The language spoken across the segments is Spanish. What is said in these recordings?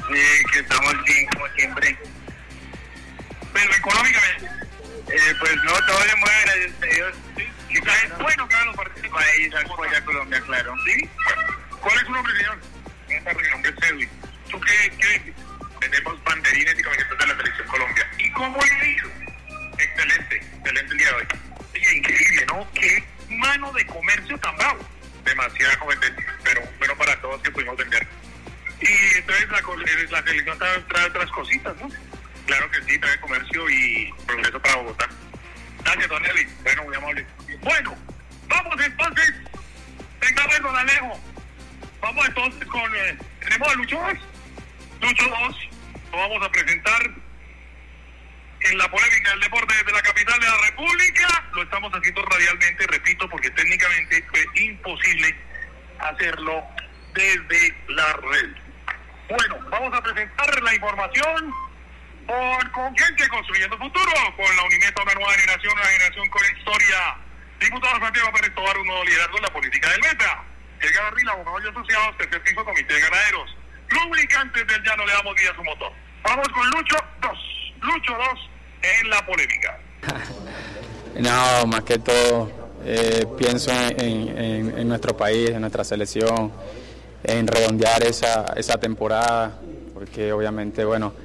Que estamos bien como siempre. Pero económicamente, Pues no, todo se mueve, gracias a Dios. ¿sí? Quizás es bueno que hagan los partidos. País apoya a Colombia, claro. ¿Sí? ¿Cuál es su nombre, señor? Mi nombre es Edwin. ¿Tú qué vendes? Tenemos banderines y camisetas de la Selección Colombia. ¿Y cómo le ha ido? Excelente el día de hoy. Oye, increíble, ¿no? Qué mano de comercio tan bravo. Demasiada competencia, pero bueno para todos que pudimos vender. Y entonces la selección trae otras cositas, ¿no? Claro que sí, trae comercio y progreso para Bogotá. Gracias, don Eli. Bueno, muy amable. Bueno, vamos entonces. Venga, don Alejo. Vamos entonces con... tenemos a Lucho 2. Lucho 2. Lo vamos a presentar en la polémica del deporte desde la capital de la República. Lo estamos haciendo radialmente, repito, porque técnicamente fue imposible hacerlo desde la red. Bueno, vamos a presentar la información con gente construyendo futuro, con la Unimeta, una nueva generación con historia. Diputado Santiago Pérez Tobar, un nuevo liderazgo en la política del Meta. Edgar Barril, abogado y asociados, tercer piso, comité de ganaderos. Lubricantes del Llano, le damos vida a su motor. Vamos con Lucho 2. Lucho 2 en la polémica. No, más que todo, pienso en nuestro país, en nuestra selección, en redondear esa temporada, porque obviamente, bueno,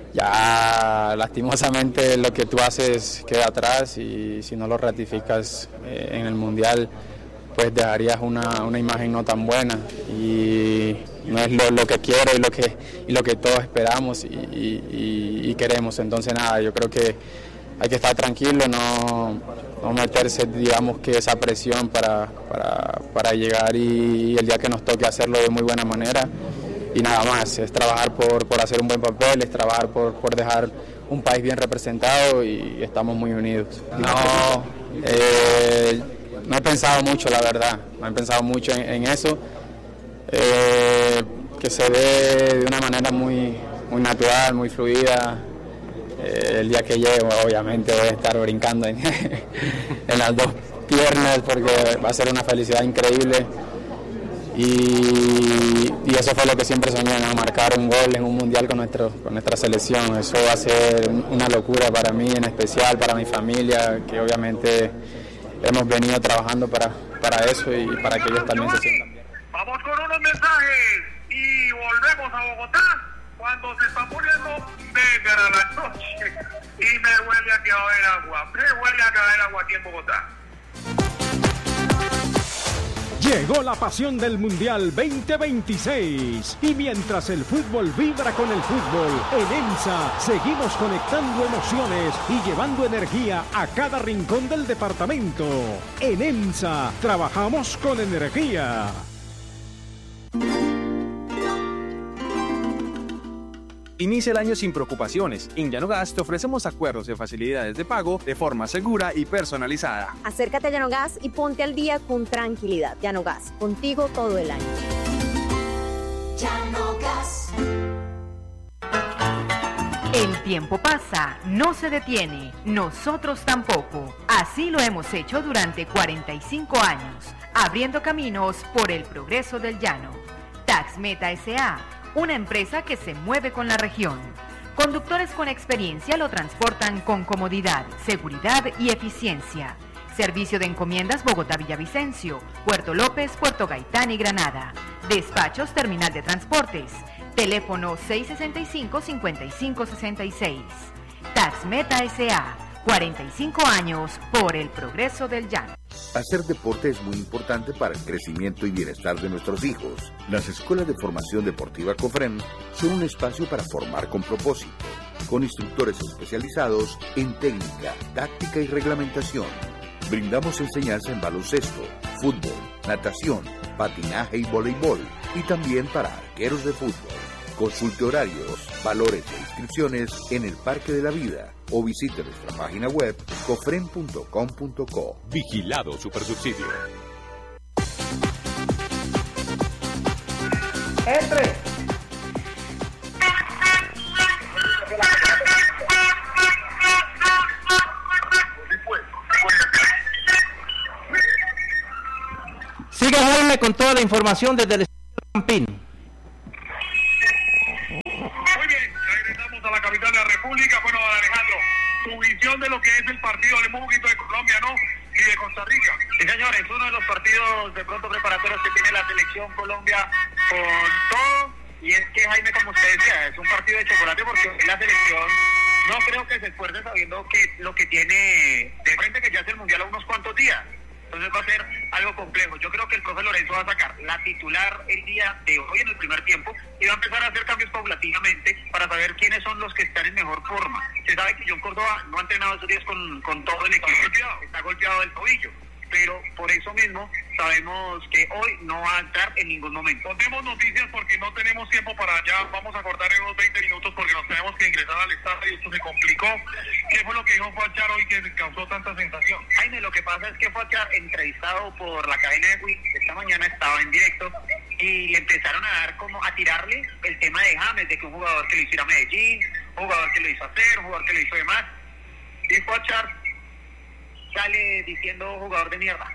ya lastimosamente lo que tú haces queda atrás y si no lo ratificas en el Mundial, pues dejarías una imagen no tan buena y no es lo que quiero y lo que todos esperamos y queremos. Entonces nada, yo creo que hay que estar tranquilo, no meterse, digamos, que esa presión para llegar y el día que nos toque hacerlo de muy buena manera. Y nada más, es trabajar por hacer un buen papel, es trabajar por dejar un país bien representado y estamos muy unidos. No he pensado mucho, la verdad, no he pensado mucho en eso, que se ve de una manera muy natural, muy fluida. El día que llegue, obviamente voy a estar brincando en las dos piernas porque va a ser una felicidad increíble. Y eso fue lo que siempre soñé, ¿no? Marcar un gol en un mundial con nuestra selección. Eso va a ser una locura para mí, en especial para mi familia, que obviamente hemos venido trabajando para eso y para que ellos también se sientan bien. Vamos con unos mensajes y volvemos a Bogotá cuando se está poniendo negra la noche y me huele a que va a haber agua. Me huele a que va a haber agua aquí en Bogotá. Llegó la pasión del Mundial 2026 y mientras el fútbol vibra con el fútbol, en EMSA seguimos conectando emociones y llevando energía a cada rincón del departamento. En EMSA trabajamos con energía. Inicia el año sin preocupaciones. En Llanogas te ofrecemos acuerdos de facilidades de pago de forma segura y personalizada. Acércate a Llanogas y ponte al día con tranquilidad. Llanogas, contigo todo el año. Llanogas. El tiempo pasa, no se detiene, nosotros tampoco. Así lo hemos hecho durante 45 años, abriendo caminos por el progreso del llano. Taxmeta S.A., una empresa que se mueve con la región. Conductores con experiencia lo transportan con comodidad, seguridad y eficiencia. Servicio de encomiendas Bogotá-Villavicencio, Puerto López, Puerto Gaitán y Granada. Despachos Terminal de Transportes. Teléfono 665-5566. Taxmeta S.A., 45 años por el progreso del llano. Hacer deporte es muy importante para el crecimiento y bienestar de nuestros hijos. Las escuelas de formación deportiva COFREN son un espacio para formar con propósito, con instructores especializados en técnica, táctica y reglamentación. Brindamos enseñanza en baloncesto, fútbol, natación, patinaje y voleibol, y también para arqueros de fútbol. Consulte horarios, valores e inscripciones en el Parque de la Vida o visite nuestra página web cofren.com.co. Vigilado Supersubsidio. ¡Entre! Siga Jaime con toda la información desde el Campín. de lo que es el partido, hablemos un poquito de Colombia, ¿no? Y de Costa Rica. Sí, señor, es uno de los partidos de pronto preparatorios que tiene la selección Colombia con todo. Y es que, Jaime, como usted decía, es un partido de chocolate porque la selección no creo que se esfuerce sabiendo que lo que tiene de frente, que ya es el Mundial a unos cuantos días. Entonces va a ser algo complejo. Yo creo que el profe Lorenzo va a sacar la titular el día de hoy en el primer tiempo y va a empezar a hacer cambios paulatinamente para saber quiénes son los que están en mejor forma. Se sabe que John Córdoba no ha entrenado esos días con todo el equipo, está golpeado del tobillo, pero por eso mismo sabemos que hoy no va a entrar en ningún momento. Contemos noticias porque no tenemos tiempo para allá, vamos a cortar en unos 20 minutos porque nos tenemos que ingresar al estadio y esto se complicó. ¿Qué fue lo que dijo Fachar hoy que causó tanta sensación? Jaime, lo que pasa es que Fachar, entrevistado por la cadena de Wii, esta mañana estaba en directo y le empezaron a dar como a tirarle el tema de James, de que un jugador que lo hizo ir a Medellín, un jugador que lo hizo hacer, un jugador que lo hizo demás, y Fachar sale diciendo jugador de mierda.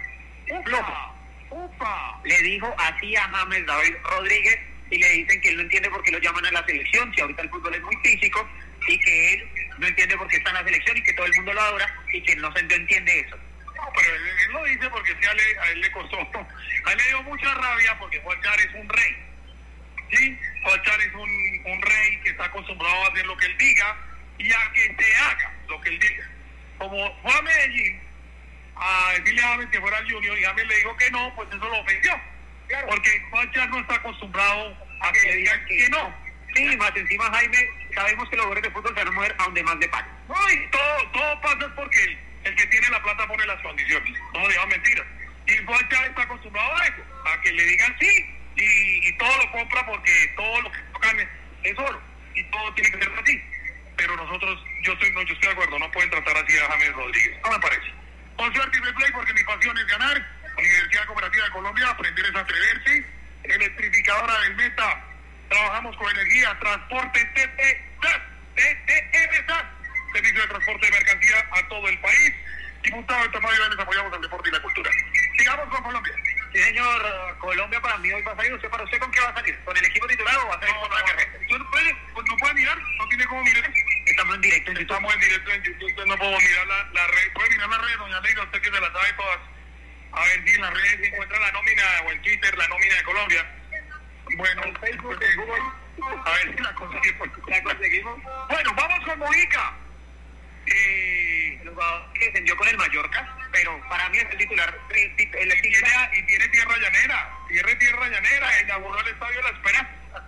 ¡Upa! Le dijo así a James David Rodríguez y le dicen que él no entiende por qué lo llaman a la selección, si ahorita el fútbol es muy físico, y que él no entiende por qué está en la selección y que todo el mundo lo adora y que él no entiende eso. No, pero él lo dice porque sí, a él le costó. A él le dio mucha rabia porque Fachar es un rey. ¿Sí? Fachar es un rey que está acostumbrado a hacer lo que él diga y a que se haga lo que él diga. Como fue a Medellín a decirle a James que fuera al Junior y James le dijo que no, pues eso lo ofendió. Claro. Porque Fachar no está acostumbrado a que le digan que no. Sí, más encima, Jaime, sabemos que los jugadores de fútbol se van a mover a donde más de pan. No, y todo pasa porque el que tiene la plata pone las condiciones. No digan mentiras. Y Fachar está acostumbrado a eso, a que le digan sí, y todo lo compra porque todo lo que tocan es oro. Y todo tiene que ser así. Pero nosotros, yo estoy de acuerdo, no pueden tratar así a James Rodríguez. No me parece. Con suerte y replay porque mi pasión es ganar. Universidad Cooperativa de Colombia, aprender es atreverse. Electrificadora del Meta. Trabajamos con energía, transporte TTSAT, servicio de transporte de mercancía a todo el país. Diputado de Tamayo, les apoyamos al deporte y la cultura. Sigamos con Colombia. Sí, señor, Colombia para mí hoy va a salir. ¿Usted para usted con qué va a salir? ¿Con el equipo titular o va a salir con la carrera? ¿Usted no puede mirar? ¿No tiene cómo mirar? Estamos en directo en YouTube. Estamos en directo en YouTube, usted no puedo mirar la red. Puede mirar la red, doña Leila, usted que se la sabe todas. A ver si en la red se encuentra la nómina, o en Twitter, la nómina de Colombia. Bueno, en Facebook, en Google, a ver si la conseguimos. ¿La conseguimos? Bueno, vamos con Mojica. El jugador que descendió con el Mallorca, pero para mí es el titular. Y tiene tierra llanera, inauguró el Estadio La Esperanza.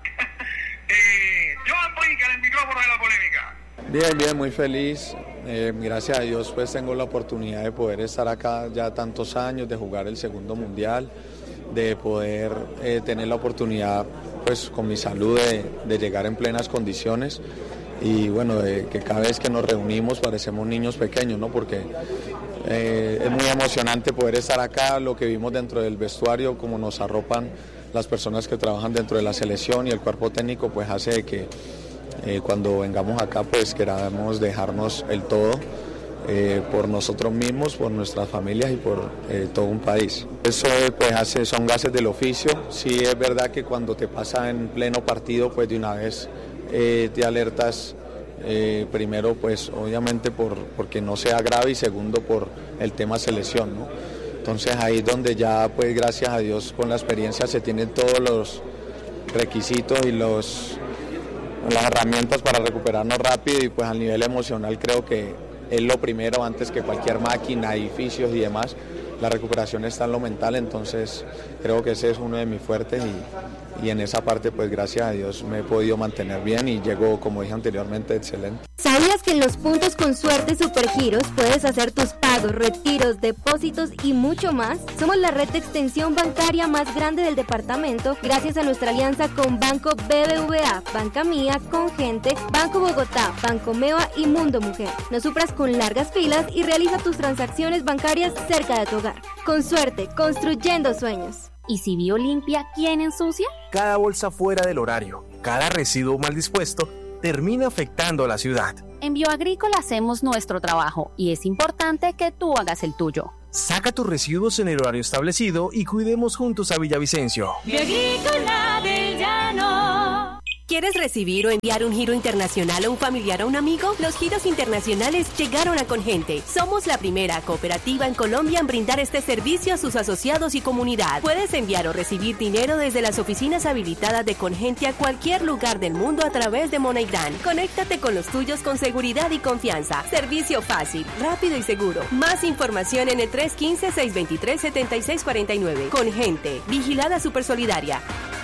Joan Mojica, en el micrófono de la polémica. Bien, muy feliz. Gracias a Dios pues tengo la oportunidad de poder estar acá ya tantos años, de jugar el segundo mundial, de poder tener la oportunidad pues con mi salud de llegar en plenas condiciones y bueno, que cada vez que nos reunimos parecemos niños pequeños, ¿no? Porque es muy emocionante poder estar acá, lo que vimos dentro del vestuario, como nos arropan las personas que trabajan dentro de la selección y el cuerpo técnico, pues hace que cuando vengamos acá pues queramos dejarnos el todo por nosotros mismos, por nuestras familias y por todo un país. Eso pues son gases del oficio. Sí es verdad que cuando te pasa en pleno partido pues de una vez te alertas, primero pues obviamente porque no sea grave y segundo por el tema selección, ¿no? Entonces ahí es donde ya pues gracias a Dios con la experiencia se tienen todos los requisitos y las herramientas para recuperarnos rápido y pues al nivel emocional creo que es lo primero antes que cualquier máquina, edificios y demás. La recuperación está en lo mental, entonces creo que ese es uno de mis fuertes y en esa parte pues gracias a Dios me he podido mantener bien y llego, como dije anteriormente, excelente. ¿Sabías que en los puntos con suerte Supergiros puedes hacer tus pagos, retiros, depósitos y mucho más? Somos la red de extensión bancaria más grande del departamento gracias a nuestra alianza con Banco BBVA, Banca Mía, Congente, Banco Bogotá, Banco Meva y Mundo Mujer. No sufras con largas filas y realiza tus transacciones bancarias cerca de tu hogar. Con suerte, construyendo sueños. ¿Y si Biolimpia, quién ensucia? Cada bolsa fuera del horario, cada residuo mal dispuesto termina afectando a la ciudad. En Bioagrícola hacemos nuestro trabajo y es importante que tú hagas el tuyo. Saca tus residuos en el horario establecido y cuidemos juntos a Villavicencio. Bioagrícola del Llano. ¿Quieres recibir o enviar un giro internacional a un familiar o un amigo? Los giros internacionales llegaron a Congente. Somos la primera cooperativa en Colombia en brindar este servicio a sus asociados y comunidad. Puedes enviar o recibir dinero desde las oficinas habilitadas de Congente a cualquier lugar del mundo a través de MoneyGram. Conéctate con los tuyos con seguridad y confianza. Servicio fácil, rápido y seguro. Más información en el 315-623-7649. Congente, vigilada Supersolidaria.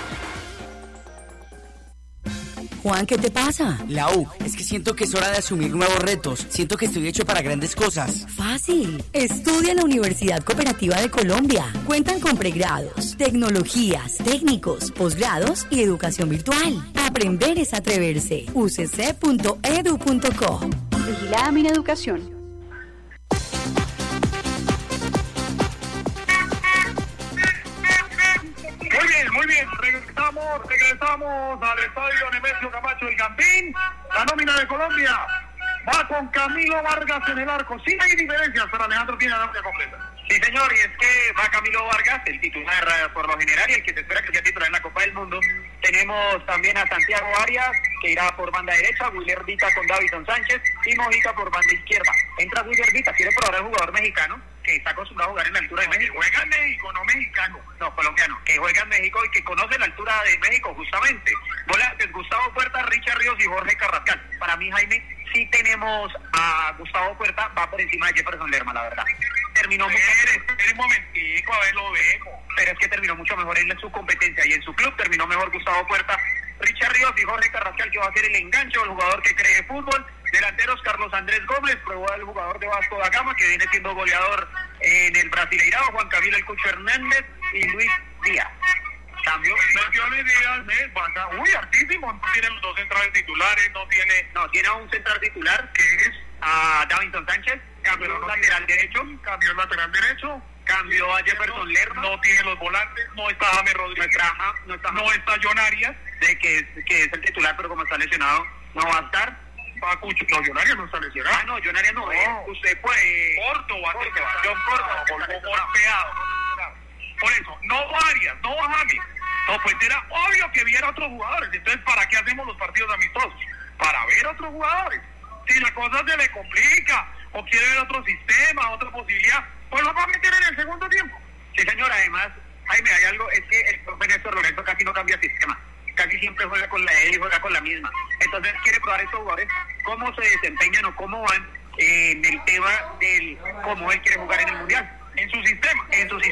Juan, ¿qué te pasa? Lau, es que siento que es hora de asumir nuevos retos. Siento que estoy hecho para grandes cosas. Fácil. Estudia en la Universidad Cooperativa de Colombia. Cuentan con pregrados, tecnologías, técnicos, posgrados y educación virtual. Aprender es atreverse. ucc.edu.co. Vigilada Mineducación. Muy bien, regresamos al estadio Nemesio Camacho del Campín. La nómina de Colombia va con Camilo Vargas en el arco. Sí hay diferencias, pero Alejandro tiene la nómina completa. Sí, señor, y es que va Camilo Vargas, el titular por lo general y el que se espera que sea titular en la Copa del Mundo. Tenemos también a Santiago Arias, que irá por banda derecha, Willer Vita con Davinson Sánchez y Mojica por banda izquierda. Entra Willer Vita, quiere probar al jugador mexicano, que está acostumbrado a jugar en la altura de México. Juega en México, no mexicano. No, colombiano, que juega en México y que conoce la altura de México, justamente. Volantes, Gustavo Puerta, Richard Ríos y Jorge Carrascal. Para mí, Jaime, sí tenemos a Gustavo Puerta, va por encima de Jefferson Lerma, la verdad. Terminó mucho un momentico, a ver, lo vemos. Pero es que terminó mucho mejor en su competencia y en su club terminó mejor Gustavo Puerta, Richard Ríos y Jorge Carrascal, que va a ser el engancho, el jugador que cree fútbol. Delanteros, Carlos Andrés Gómez, prueba el jugador de Vasco da Gama, que viene siendo goleador en el Brasileirao, Juan Camilo El Cucho Hernández y Luis Díaz. Cambio. Luis Díaz, hartísimo. No tiene los dos centrales titulares, No, tiene a un central titular, que es a Davinson Sánchez, cambió el lateral derecho. Cambió a Jefferson Lerma. No tiene los volantes, no está James Rodríguez. No está John Arias. Que es el titular, pero como está lesionado, no va a estar. Pacucho, no, John Arias no está lesionado. No, John Arias no. Usted puede. Porto va a ser. John Porto. Golpeado. Por eso, no va Arias, no va James. No, pues era obvio que viera otros jugadores. Entonces, ¿para qué hacemos los partidos amistosos? Para ver otros jugadores. Si la cosa se le complica o quiere ver otro sistema, otra posibilidad, pues lo va a meter en el segundo tiempo. Sí, señor, además, Jaime, hay algo, es que el profe Néstor Lorenzo casi no cambia sistema. Casi siempre juega con la él y juega con la misma. Entonces quiere probar estos jugadores, cómo se desempeñan o cómo van en el tema del cómo él quiere jugar en el Mundial. En su sistema,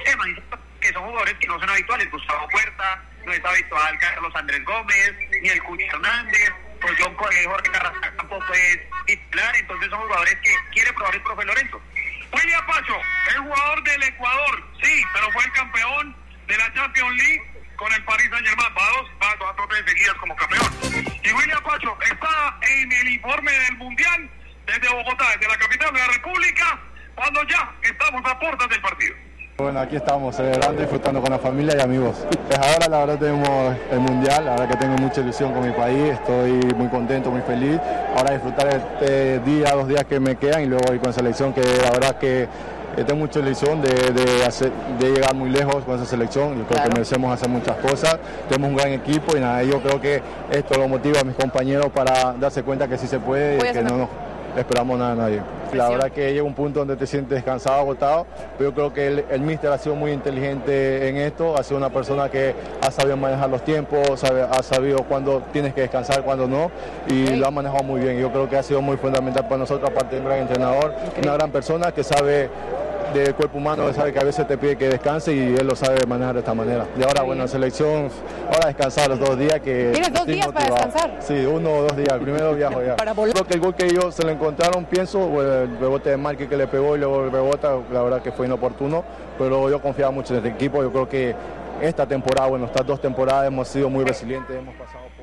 que son jugadores que no son habituales. Gustavo Puerta, no es habitual Carlos Andrés Gómez, ni el Cucho Hernández, pues Jorge Carrascal tampoco es titular. Entonces son jugadores que quiere probar el profe Lorenzo. William Pacho, el jugador del Ecuador, sí, pero fue el campeón de la Champions League con el Paris Saint-Germain, va a dos veces seguidas como campeón. Y William Pacho está en el informe del Mundial desde Bogotá, desde la capital de la República, cuando ya estamos a puertas del partido. Bueno, aquí estamos celebrando, disfrutando con la familia y amigos. Pues ahora la verdad tenemos el Mundial, la verdad que tengo mucha ilusión con mi país, estoy muy contento, muy feliz. Ahora disfrutar este día, 2 días que me quedan y luego ir con selección, que la verdad que tengo mucha ilusión de llegar muy lejos con esa selección. Yo creo que merecemos hacer muchas cosas, tenemos un gran equipo y nada, yo creo que esto lo motiva a mis compañeros para darse cuenta que sí se puede y que no nos esperamos nada de nadie. La verdad que llega un punto donde te sientes cansado, agotado, pero yo creo que el míster ha sido muy inteligente en esto, ha sido una persona que ha sabido manejar los tiempos, ha sabido cuándo tienes que descansar, cuándo no, y lo ha manejado muy bien. Yo creo que ha sido muy fundamental para nosotros, aparte de un gran entrenador, una gran persona que sabe del cuerpo humano, sabe que a veces te pide que descanse y él lo sabe manejar de esta manera. Y ahora, bueno, en selección, ahora descansar los 2 días que... ¿Tienes 2 días para descansar? Sí, 1 o 2 días, el primero viajo ya. Creo que el gol que ellos se le encontraron, pienso, el rebote de Marque que le pegó y luego el rebote, la verdad que fue inoportuno, pero yo confiaba mucho en este equipo. Yo creo que esta temporada, bueno, estas 2 temporadas hemos sido muy resilientes, hemos pasado por...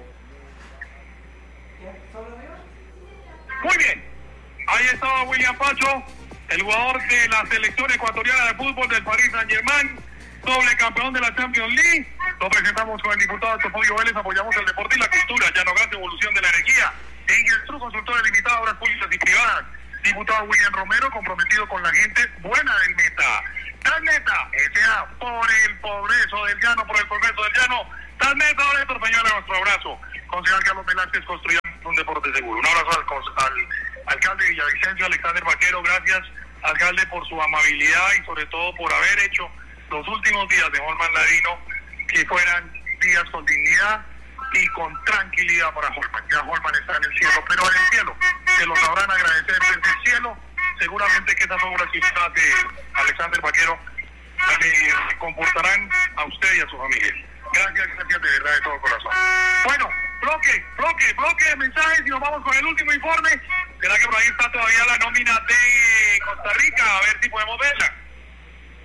Muy bien, ahí estaba William Pacho, el jugador de la selección ecuatoriana de fútbol del Paris Saint-Germain, doble campeón de la Champions League. Lo presentamos con el diputado Tofolio Vélez, apoyamos el deporte y la cultura. Llano Gas, evolución de la energía. Ingelstru, consultor limitado, obras públicas y privadas. Diputado William Romero, comprometido con la gente buena del Meta. Tal Meta, S.A. por el progreso del Llano, por el progreso del Llano. Talmed Héctor Peñuela, nuestro abrazo. Concejal Carlos Velázquez, construyamos un deporte seguro. Un abrazo al alcalde de Villavicencio, Alexander Vaquero. Gracias, alcalde, por su amabilidad y sobre todo por haber hecho los últimos días de Holman Ladino que fueran días con dignidad y con tranquilidad para Holman. Ya Holman está en el cielo, pero en el cielo se lo sabrán agradecer desde el cielo. Seguramente que esas obras que usted hace, Alexander Vaquero, le comportarán a usted y a su familia. Gracias de verdad de todo corazón. Bueno, bloque de mensajes y nos vamos con el último informe. ¿Será que por ahí está todavía la nómina de Costa Rica? A ver si podemos verla.